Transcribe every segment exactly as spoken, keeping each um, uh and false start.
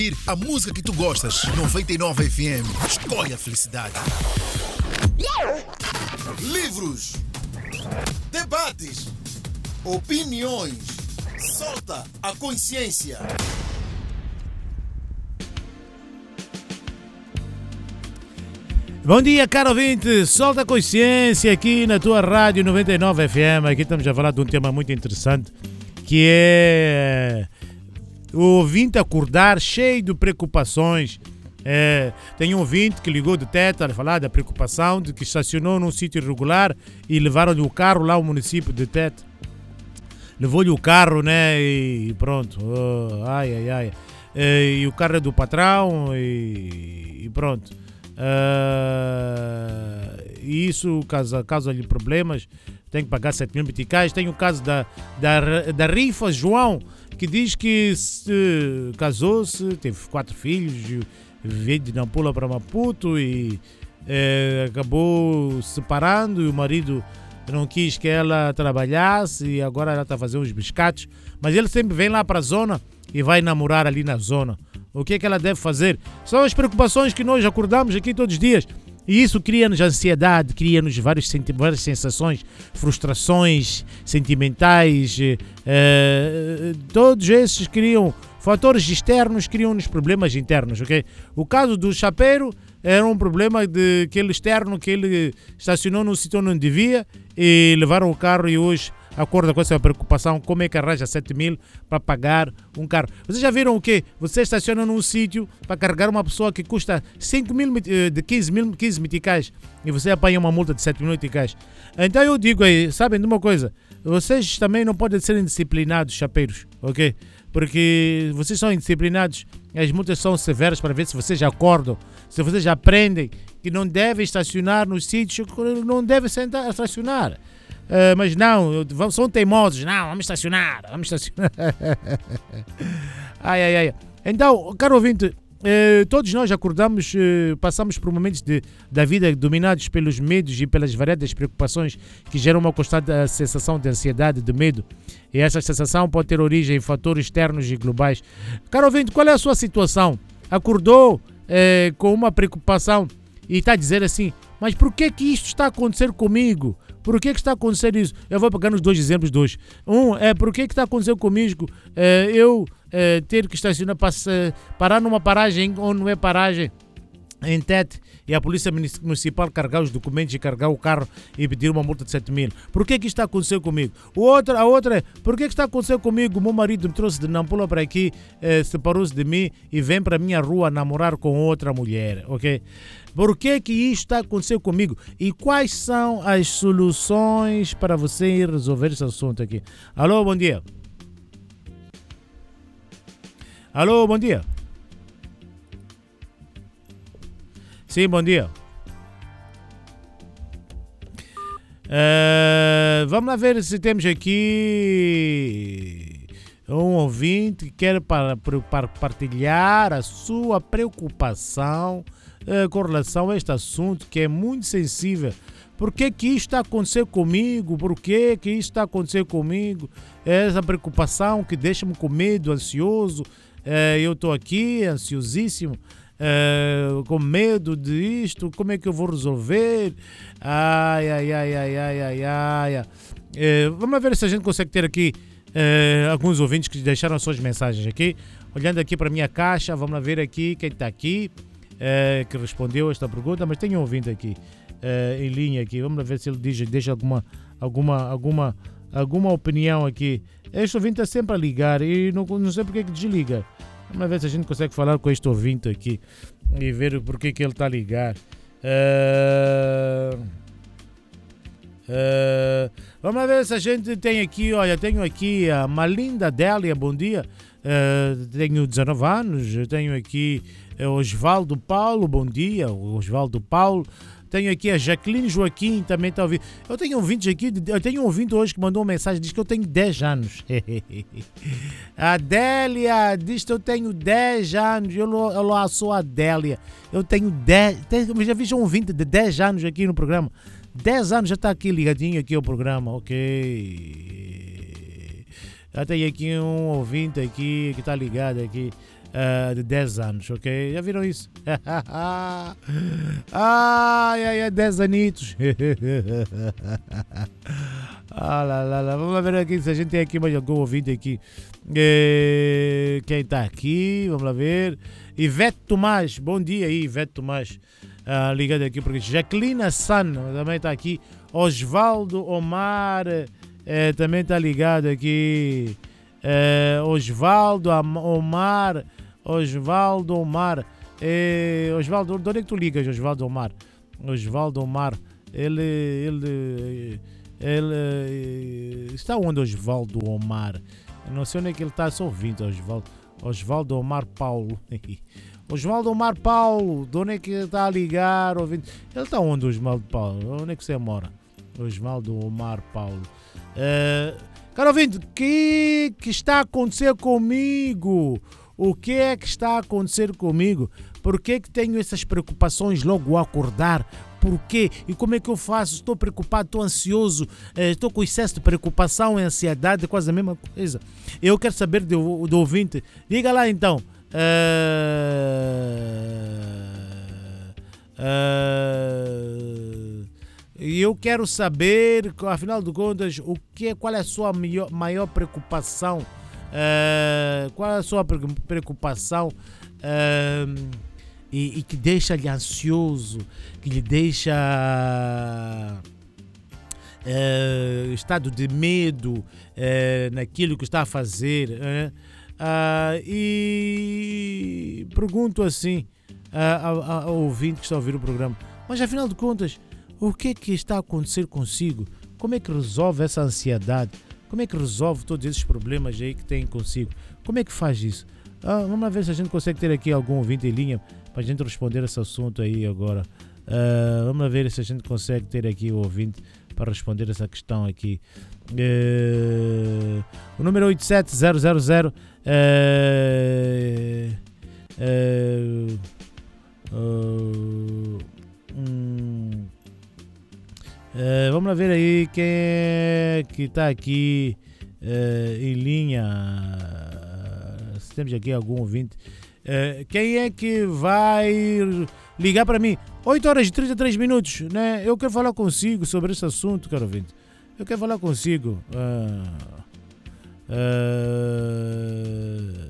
A música que tu gostas, noventa e nove F M. Escolhe a felicidade. Livros, debates, opiniões. Solta a consciência. Bom dia, caro ouvinte. Solta a consciência aqui na tua rádio noventa e nove F M. Aqui estamos a falar de um tema muito interessante, que é o ouvinte acordar cheio de preocupações. É, tem um ouvinte que ligou de Teta a falar da preocupação de que estacionou num sítio irregular e levaram-lhe o carro lá ao município de Teta. Levou-lhe o carro, né? E pronto. Oh, ai, ai, ai. E, e o carro é do patrão e, e pronto. Uh, e isso causa, causa-lhe problemas. Tem que pagar sete mil meticais. Tem o caso da, da, da Rifa João, que diz que se casou-se, teve quatro filhos, veio de Nampula para Maputo e eh, acabou se separando, e o marido não quis que ela trabalhasse e agora ela está a fazer uns biscates, mas ele sempre vem lá para a zona e vai namorar ali na zona. O que é que ela deve fazer? São as preocupações que nós acordamos aqui todos os dias. E isso cria-nos ansiedade, cria-nos várias sensações, frustrações sentimentais. Eh, todos esses criam fatores externos, criam-nos problemas internos, ok? O caso do chapeiro era um problema de aquele externo que ele estacionou num sítio onde não devia e levaram o carro e hoje acorda com essa preocupação, como é que arranja sete mil para pagar um carro. Vocês já viram o quê? Você estaciona num sítio para carregar uma pessoa que custa cinco mil, de quinze mil, quinze meticais e você apanha uma multa de sete mil meticais. Então eu digo aí, sabem de uma coisa? Vocês também não podem ser indisciplinados, chapeiros, ok? Porque vocês são indisciplinados, as multas são severas para ver se vocês já acordam, se vocês já aprendem que não devem estacionar nos sítios, não devem sentar, estacionar. Uh, mas não, são teimosos. Não, vamos estacionar, vamos estacionar. Ai, ai, ai. Então, caro ouvinte, eh, todos nós acordamos, eh, passamos por momentos de, da vida dominados pelos medos e pelas variadas preocupações que geram uma constante sensação de ansiedade, de medo. E essa sensação pode ter origem em fatores externos e globais. Caro ouvinte, qual é a sua situação? Acordou eh, com uma preocupação e está a dizer assim, mas por que que isto está a acontecer comigo? Por que que está a acontecer isso? Eu vou pegar nos dois exemplos, dois. Um, é por que que está a acontecer comigo é, eu é, ter que estacionar, passa, parar numa paragem onde não é paragem, em Tete, e a polícia municipal carregar os documentos e carregar o carro e pedir uma multa de sete mil. Por que que isto está a acontecer comigo? O outro, a outra é, por que que está a acontecer comigo? O meu marido me trouxe de Nampula para aqui, eh, separou-se de mim e vem para a minha rua namorar com outra mulher, ok? Por que que isto está a acontecer comigo? E quais são as soluções para você ir resolver esse assunto aqui? Alô, bom dia. Alô, bom dia. Sim, bom dia. Uh, vamos lá ver se temos aqui um ouvinte que quer para, para partilhar a sua preocupação uh, com relação a este assunto que é muito sensível. Por que que isto está a acontecer comigo? Por que que isto está a acontecer comigo? Essa preocupação que deixa-me com medo, ansioso. Uh, eu estou aqui, ansiosíssimo. Uh, com medo disto, como é que eu vou resolver? Ai, ai, ai, ai, ai, ai, ai. Uh, vamos ver se a gente consegue ter aqui uh, alguns ouvintes que deixaram suas mensagens aqui. Olhando aqui para a minha caixa, vamos ver aqui quem está aqui, uh, que respondeu a esta pergunta, mas tem um ouvinte aqui, uh, em linha aqui. Vamos ver se ele diz, deixa alguma, alguma, alguma, alguma opinião aqui. Este ouvinte está sempre a ligar e não, não sei porque é que desliga. Vamos ver se a gente consegue falar com este ouvinte aqui e ver por que que ele está a ligar. Uh, uh, vamos ver se a gente tem aqui, olha, tenho aqui a Malinda Délia, bom dia. Uh, tenho dezenove anos, eu tenho aqui Osvaldo Paulo, bom dia, Osvaldo Paulo. Tenho aqui a Jaqueline Joaquim, também está ouvindo. Eu tenho um ouvinte aqui, eu tenho um ouvinte hoje que mandou uma mensagem, diz que eu tenho dez anos. A Délia diz que eu tenho dez anos, eu, eu lá sou a Délia. Eu tenho dez, eu já vi um ouvinte de dez anos aqui no programa. dez anos já está aqui ligadinho aqui ao programa, ok. Já tem aqui um ouvinte aqui que está ligado aqui. uh, de dez anos, ok? Já viram isso? Ai, ai, ai, dez anitos. Ah, lá, lá, lá. Vamos lá ver aqui se a gente tem aqui mais algum ouvinte aqui. Eh, quem está aqui? Vamos lá ver. Ivete Tomás, bom dia aí, Ivete Tomás. Ah, ligado aqui porque Jacqueline San também está aqui. Osvaldo Omar eh, também está ligado aqui. Eh, Osvaldo Omar. Osvaldo Omar. Eh, Osvaldo, de onde é que tu ligas, Osvaldo Omar? Osvaldo Omar. Ele. Ele. Ele está onde, Osvaldo Omar? Eu não sei onde é que ele está, só ouvindo, Osvaldo. Osvaldo Omar Paulo. Osvaldo Omar Paulo, de onde é que ele está a ligar? Ouvindo? Ele está onde, Osvaldo Paulo? Onde é que você mora? Osvaldo Omar Paulo. Uh, Caro ouvinte, o que, que está a acontecer comigo? O que é que está a acontecer comigo? Por que, que tenho essas preocupações logo ao acordar? Por quê? E como é que eu faço? Estou preocupado, estou ansioso, estou com excesso de preocupação e ansiedade, é quase a mesma coisa. Eu quero saber do, do ouvinte. Diga lá então. Uh, uh, eu quero saber, afinal de contas, o que, qual é a sua maior, maior preocupação? Uh, qual é a sua preocupação? Uh, E, e que deixa-lhe ansioso, que lhe deixa uh, estado de medo uh, naquilo que está a fazer. Uh, uh, e pergunto assim uh, ao, ao ouvinte que está a ouvir o programa, mas afinal de contas, o que é que está a acontecer consigo? Como é que resolve essa ansiedade? Como é que resolve todos esses problemas aí que tem consigo? Como é que faz isso? Uh, vamos ver se a gente consegue ter aqui algum ouvinte em linha para a gente responder esse assunto aí agora. Uh, vamos ver se a gente consegue ter aqui o ouvinte para responder essa questão aqui. Uh, o número oito sete zero zero zero. Uh, uh, uh, um, uh, vamos lá ver aí quem é que está aqui uh, em linha. Se temos aqui algum ouvinte. Uh, quem é que vai ligar para mim? oito horas e trinta e três minutos, né? Eu quero falar consigo sobre esse assunto, caro ouvinte. Eu quero falar consigo. Uh, uh,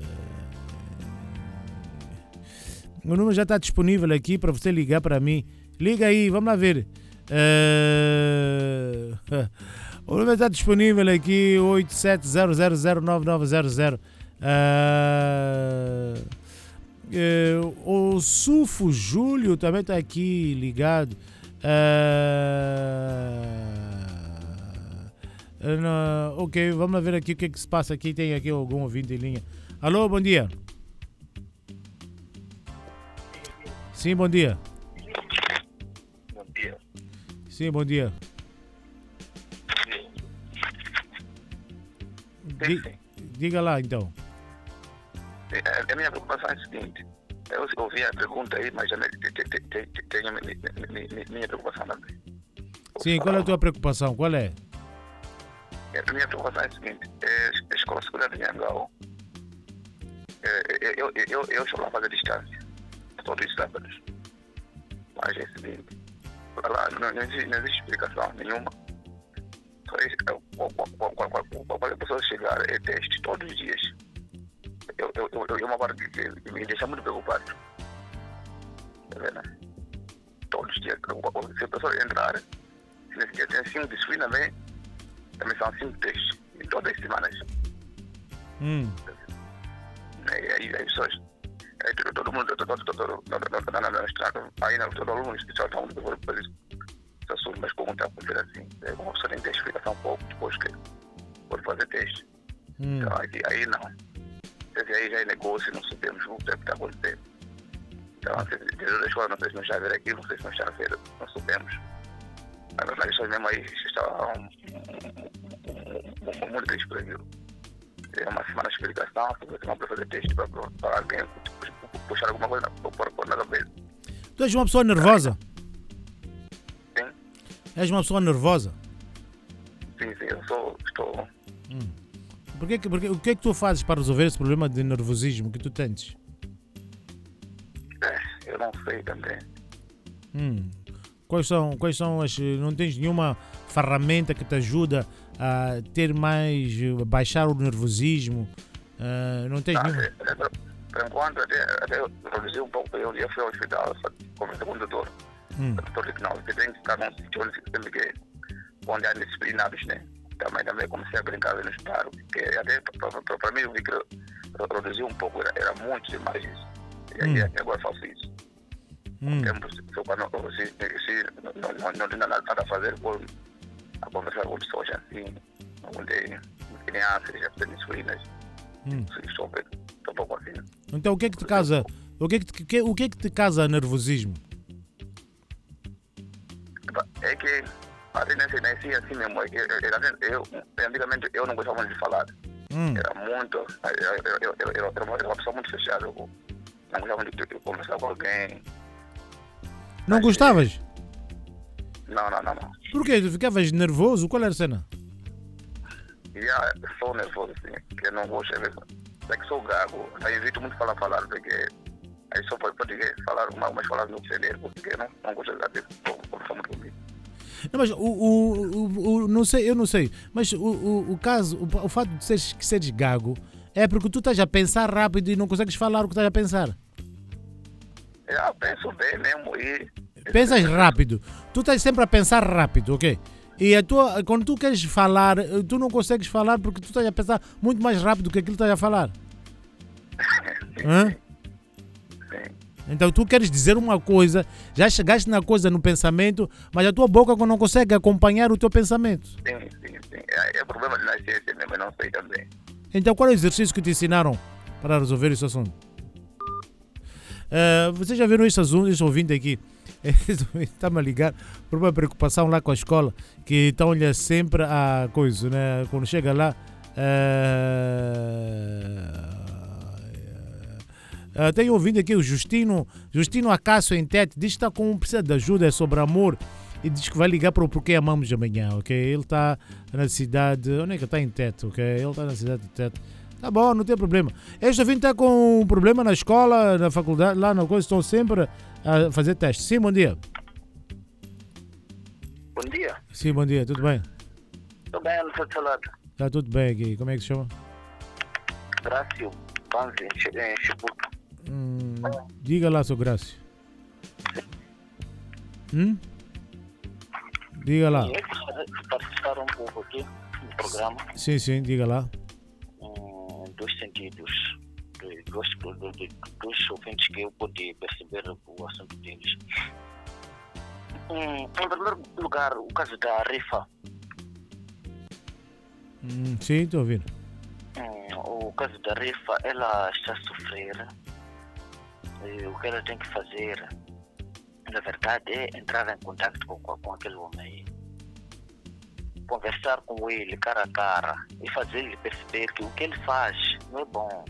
o número já está disponível aqui para você ligar para mim. Liga aí, vamos lá ver. Uh, o número está disponível aqui, oito sete zero zero zero nove nove zero zero. Uh, uh, o Sufo Júlio também está aqui ligado. Uh, uh, ok, vamos ver aqui o que, é que se passa aqui. Tem aqui algum ouvinte em linha. Alô, bom dia. Sim, bom dia. Bom dia. Sim, bom dia. Di, diga lá então. A minha preocupação é a seguinte: eu ouvi a pergunta aí, mas tenho a minha preocupação também. Sim, qual é a tua preocupação? Qual é? A minha preocupação é a seguinte: a escola secundária de Angal, eu, eu, eu estou lá a fazer distância, todos os sábados. Mas é o seguinte: lá não, não, existe, não existe explicação nenhuma. Quando a pessoa chegar, é teste todos os dias. Eu, eu, eu, eu uma parte que me deixa muito preocupado. Tá vendo? Todos os dias. Se a pessoa entrar, se tem cinco disciplinas, também, também são cinco testes. Em todas as semanas. Hum. E aí as pessoas. Aí todo mundo, todo mundo, na minha estrada, aí todo aluno especial está muito preocupado com isso. Mas como está a acontecer assim, uma pessoa nem tem explicação um pouco depois que pode fazer teste. Hum. Então aí, aí não. Aí já é negócio, não sabemos o que está acontecendo. Então, a diretora da escola, não sei se não está a ver aquilo, não sei se não está a ver, não sabemos. Mas as pessoas mesmo aí estavam muito tristes por aquilo. É uma semana de explicação, não para fazer teste para, para alguém puxar alguma coisa por na cabeça. Tu és uma pessoa nervosa? Sim. És uma pessoa nervosa? Sim, sim, eu sou, estou... Hum. Por que, porque, o que é que tu fazes para resolver esse problema de nervosismo que tu tens? eu não sei também. Hum. Quais são, quais são as... Não tens nenhuma ferramenta que te ajuda a ter mais... baixar o nervosismo? Uh, não tens Ah, nenhuma... é, é, por enquanto, até, até eu reduzi um pouco. Eu já fui ao hospital, conversei com o doutor. Hum. O doutor disse que não, você tem que ficar num sítio onde sempre que onde há disciplinados, né? Também, também comecei a brincar ali no estado, porque até para mim eu vi que reduziu um pouco, era, era muito demais isso. E aí Hum. agora faço isso. Hum. Tempo, se, se, se não, não, não tem nada a fazer, vou a conversar com pessoas assim, onde crianças, já penicilinas, Hum. estou um pouco assim. Então o que é que te causa... O que é que te, que, o que é que te causa nervosismo? É que até nem sei assim mesmo. Eu, eu, eu, antigamente eu não gostava muito de falar. Hum. Era muito. Eu, eu, eu, eu, eu era uma pessoa muito fechada. Eu não gostava de, de conversar com alguém. Não Mas, gostavas? Não, não, não, não. Por quê? Tu ficavas nervoso? Qual era a cena? E yeah, sou nervoso, assim, que eu não gosto de ver. É que sou gago. Aí evito muito falar, falar, porque aí só pode, pode falar algumas palavras no celeiro, porque eu não, não gosto de conversar muito comigo. Não, mas o, o, o, o não sei, eu não sei, mas o, o, o caso, o, o fato de seres, que seres gago é porque tu estás a pensar rápido e não consegues falar o que estás a pensar. Eu penso bem mesmo e... Pensas rápido, tu estás sempre a pensar rápido, ok? E a tua, quando tu queres falar, tu não consegues falar porque tu estás a pensar muito mais rápido do que aquilo que estás a falar. Sim, Hã? sim. Então tu queres dizer uma coisa, já chegaste na coisa no pensamento, mas a tua boca não consegue acompanhar o teu pensamento. Sim, sim, sim. É, é problema de nascença mesmo, eu não sei também. Então qual é o exercício que te ensinaram para resolver esse assunto? Uh, vocês já viram esse assunto, esse ouvinte aqui? Está-me a ligar por uma preocupação lá com a escola, que estão-lhe sempre a coisa, né? Quando chega lá... Uh, uh, tem ouvido aqui o Justino, Justino Acácio em Tete, diz que está com precisa de ajuda, é sobre amor, e diz que vai ligar para o Porquê Amamos amanhã, ok? Ele está na cidade, onde é que está em Tete, ok? Ele está na cidade de Tete. Tá bom, não tem problema. Este ouvinte está com um problema na escola, na faculdade, lá na coisa, estão sempre a fazer testes. Sim, bom dia. Bom dia. Sim, bom dia, tudo bem? Tudo bem, não sou de salada. Está tudo bem aqui, como é que se chama? Grácio, Panzi, em Chibuto. Hum, diga lá, seu Grácio. Hum? Diga lá. Participar um pouco aqui no programa. Sim, sim, diga lá. Em dois sentidos. De dois, de, de, dois ouvintes que eu pude perceber o assunto deles. Hum, em primeiro lugar, o caso da Rifa. Hum, sim, estou ouvindo. Hum, o caso da Rifa, ela está a sofrer. E o que ela tem que fazer, na verdade, é entrar em contato com, com aquele homem aí. Conversar com ele cara a cara e fazer ele perceber que o que ele faz não é bom.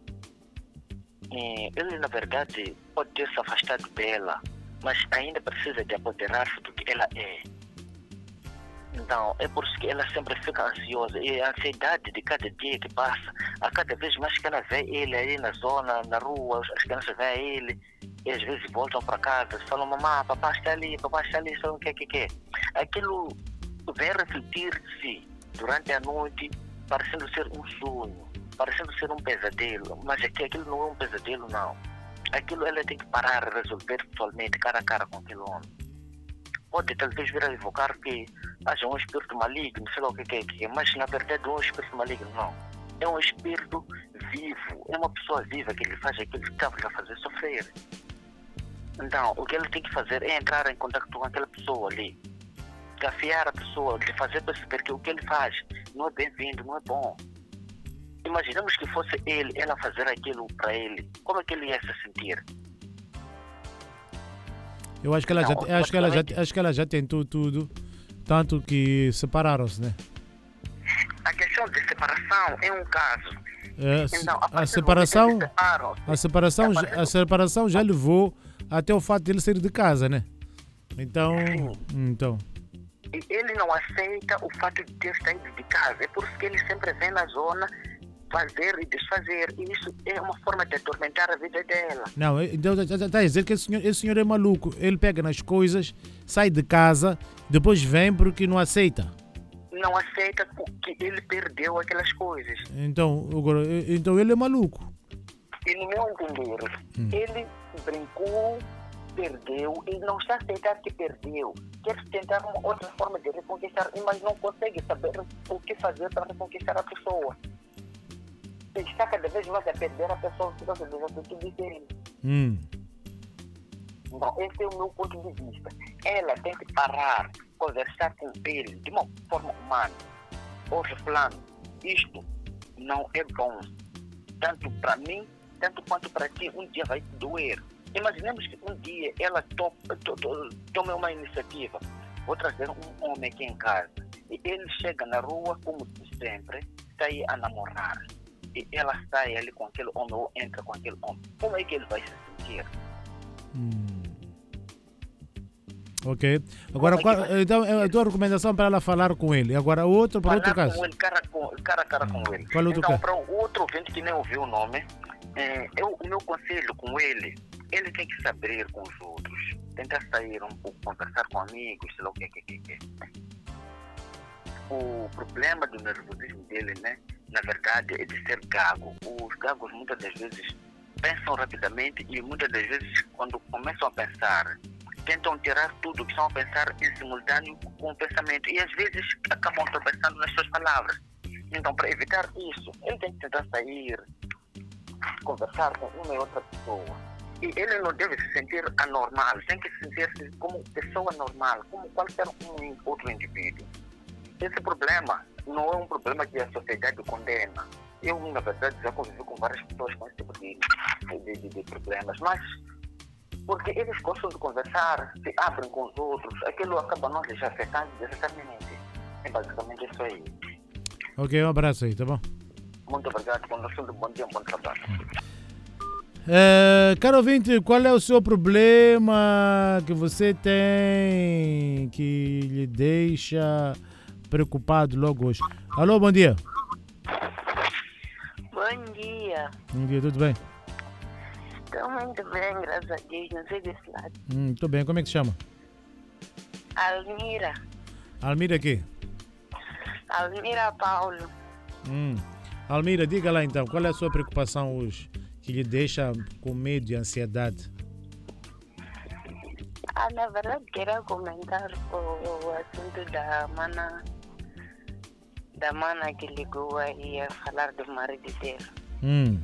E ele, na verdade, pode ter se afastado dela, mas ainda precisa de apoderar-se do que ela é. Então, é por isso que ela sempre fica ansiosa. E a ansiedade de cada dia que passa, a cada vez mais que ela vê ele aí na zona, na rua, as crianças veem ele, e às vezes voltam para casa, falam, mamãe, papai está ali, papai está ali, falam o que é que que é. Aquilo vem refletir-se durante a noite, parecendo ser um sonho, parecendo ser um pesadelo, mas aqui aquilo não é um pesadelo, não. Aquilo ela tem que parar e resolver pessoalmente, cara a cara com aquele homem. Pode talvez vir a evocar que haja um espírito maligno, sei lá o que é, que é, mas na verdade não é um espírito maligno, não. É um espírito vivo, é uma pessoa viva que lhe faz aquilo que estava a fazer sofrer. Então, o que ele tem que fazer é entrar em contato com aquela pessoa ali, desafiar a pessoa, lhe fazer perceber que o que ele faz não é bem-vindo, não é bom. Imaginamos que fosse ele, ela fazer aquilo para ele, como é que ele ia se sentir? Eu acho que ela, Não, já, acho que ela, já, basicamente- acho que ela já tentou tudo, tanto que separaram-se, né? A questão de separação é um caso. É, se- Então, a a partir do separação, momento que eles separam, a separação, a partir a separação já levou até o fato de ele sair de casa, né? Então, então, e ele não aceita o fato de ter saído de casa. É por isso que ele sempre vem na zona fazer e desfazer. E isso é uma forma de atormentar a vida dela. Não, então está a dizer que esse senhor, esse senhor é maluco. Ele pega nas coisas, sai de casa, depois vem porque não aceita. Não aceita que ele perdeu aquelas coisas. Então, agora, então ele é maluco. E no meu entender, Hum. ele brincou, perdeu, e não está a aceitar que perdeu. Quer tentar uma outra forma de reconquistar, mas não consegue saber o que fazer para reconquistar a pessoa. Ele está cada vez mais a perder a pessoa por causa das atitudes dele. Hum. Então, esse é o meu ponto de vista. Ela tem que parar, conversar com ele de uma forma humana. Hoje, fulano, isto não é bom. Tanto para mim, tanto quanto para ti, um dia vai te doer. Imaginemos que um dia ela to, to, to, tome uma iniciativa. Vou trazer um homem aqui em casa. E ele chega na rua, como sempre, sai a namorar. E ela sai ali com aquele homem ou entra com aquele homem. Como é que ele vai se sentir? Hum. Ok. Agora, qual, então, é a tua recomendação para ela falar com ele. Agora, o outro, para outro Falar caso. com ele, cara, com, cara a cara com ele. Qual outro então, caso? para o outro ouvinte que nem ouviu o nome, é, eu, o meu conselho com ele, ele tem que se abrir com os outros. Tentar sair um pouco, conversar com amigos, sei lá o que, que, que, que. O problema do nervosismo dele, né, na verdade, é de ser gago. Os gagos, muitas das vezes, pensam rapidamente e muitas das vezes, quando começam a pensar, tentam tirar tudo o que estão a pensar em simultâneo com o pensamento. E às vezes acabam tropeçando nas suas palavras. Então, para evitar isso, ele tem que tentar sair, conversar com uma e outra pessoa. E ele não deve se sentir anormal, tem que se sentir como pessoa normal, como qualquer um outro indivíduo. Esse problema não é um problema que a sociedade condena. Eu, na verdade, já convivi com várias pessoas com esse tipo de, de, de, de problemas, mas porque eles gostam de conversar, se abrem com os outros, aquilo acaba não lhes afetando diretamente. É basicamente isso aí. Ok, um abraço aí, tá bom? Muito obrigado, bom assunto, bom dia, bom trabalho. É, caro ouvinte, qual é o seu problema que você tem que lhe deixa preocupado logo hoje? Alô, bom dia. Bom dia. Bom dia, tudo bem? Estou muito bem, graças a Deus. Não sei desse lado. Hum, tô bem, como é que se chama? Almira. Almira aqui. Almira Paulo. Hum. Almira, diga lá então, qual é a sua preocupação hoje que lhe deixa com medo e ansiedade? Ah, na verdade, queria comentar o, o assunto da mana, da mana que ligou aí a falar do marido dele. Hum.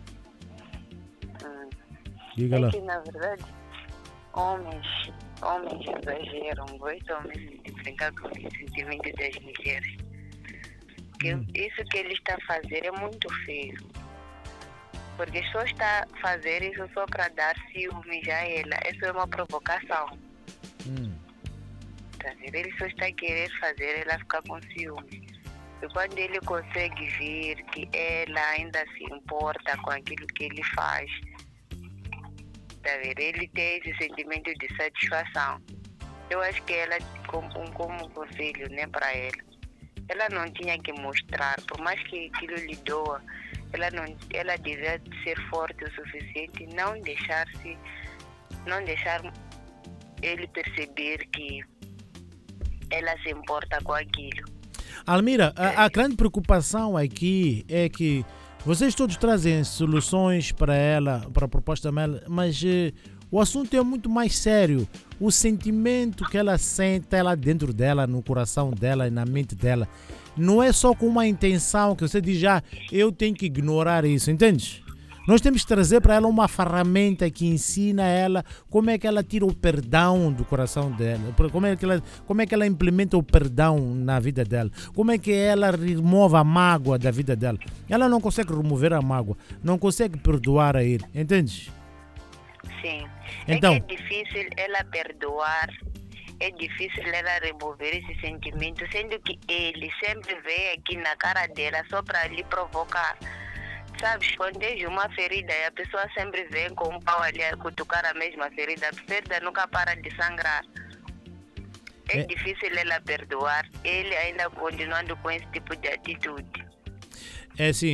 Hum. Diga É lá. que, na verdade, homens, homens exageram, gostam mesmo de brincar com o sentimento das mulheres. Que Hum. isso que ele está a fazer é muito feio. Porque só está a fazer isso só para dar ciúmes a ela. Isso é uma provocação. Hum. Tá vendo? Ele só está a querer fazer ela ficar com ciúmes. E quando ele consegue ver que ela ainda se importa com aquilo que ele faz, tá vendo? Ele tem esse sentimento de satisfação. Eu acho que ela, como, como conselho, né, para ela, ela não tinha que mostrar, por mais que aquilo lhe doa, ela não, ela devia ser forte o suficiente, não deixar-se, não deixar ele perceber que ela se importa com aquilo. Almira, a, a grande preocupação aqui é que vocês todos trazem soluções para ela, para a proposta dela, mas eh, o assunto é muito mais sério. O sentimento que ela sente lá dentro dela, no coração dela e na mente dela, não é só com uma intenção que você diz, ah, eu tenho que ignorar isso, entende? Nós temos que trazer para ela uma ferramenta que ensina ela como é que ela tira o perdão do coração dela, como é que ela, como é que ela implementa o perdão na vida dela, como é que ela remove a mágoa da vida dela. Ela não consegue remover a mágoa, não consegue perdoar a ele, entende? Sim. Então, é que é difícil ela perdoar, é difícil ela remover esse sentimento, sendo que ele sempre vem aqui na cara dela só para lhe provocar. Sabes, quando tens uma ferida e a pessoa sempre vem com um pau ali a cutucar a mesma ferida, a ferida nunca para de sangrar. É, É. difícil ela perdoar, ele ainda continuando com esse tipo de atitude. é assim,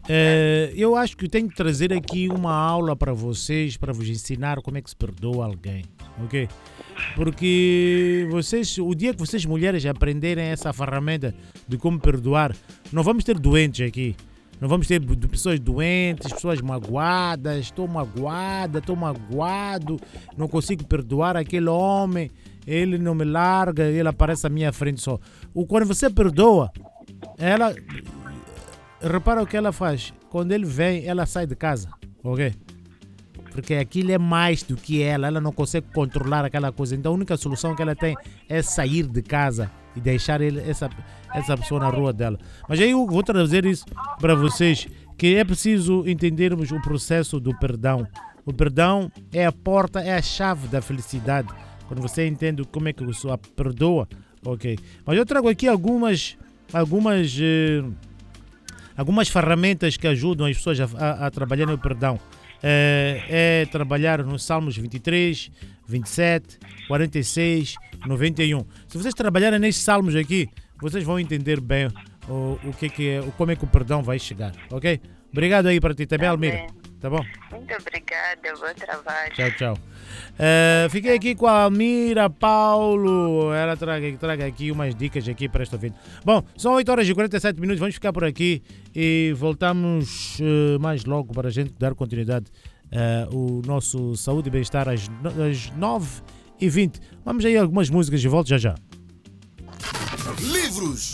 Eh, eu acho que tenho que trazer aqui uma aula para vocês, para vos ensinar como é que se perdoa alguém, ok? Porque vocês, o dia que vocês mulheres aprenderem essa ferramenta de como perdoar, não vamos ter doentes aqui. Não vamos ter pessoas doentes, pessoas magoadas, estou magoada, estou magoado, não consigo perdoar aquele homem, ele não me larga, ele aparece à minha frente só. O, quando você perdoa, ela... Repara o que ela faz. Quando ele vem, ela sai de casa, ok? Porque aquilo é mais do que ela. Ela não consegue controlar aquela coisa. Então a única solução que ela tem é sair de casa e deixar ele, essa, essa pessoa na rua dela. Mas aí eu vou trazer isso para vocês, que é preciso entendermos o processo do perdão. O perdão é a porta, é a chave da felicidade. Quando você entende como é que a pessoa perdoa, ok? Mas eu trago aqui algumas... algumas eh, Algumas ferramentas que ajudam as pessoas a, a, a trabalhar no perdão. É, é trabalhar nos Salmos vinte e três, vinte e sete, quarenta e seis, noventa e um. Se vocês trabalharem nestes salmos aqui, vocês vão entender bem o, o que, que é, o, como é que o perdão vai chegar, ok? Obrigado aí para ti também, tá Almira. Tá bom? Muito obrigada, bom trabalho. Tchau, tchau. Uh, fiquei aqui com a Almira Paulo. Ela traga, traga aqui umas dicas aqui para este ouvinte. Bom, são oito horas e quarenta e sete minutos. Vamos ficar por aqui e voltamos uh, mais logo para a gente dar continuidade uh, o nosso Saúde e Bem-Estar às, às nove e vinte. Vamos aí a algumas músicas e volto já já. Livros,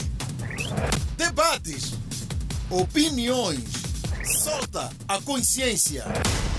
debates, opiniões. Solta a consciência.